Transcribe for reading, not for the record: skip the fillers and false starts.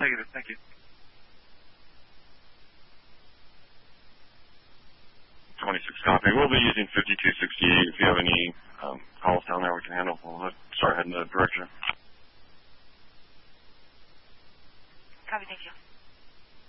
Negative. Thank you. 26 copy. We'll be using 5268. If you have any calls down there we can handle, we'll start heading in that direction. Copy, thank you.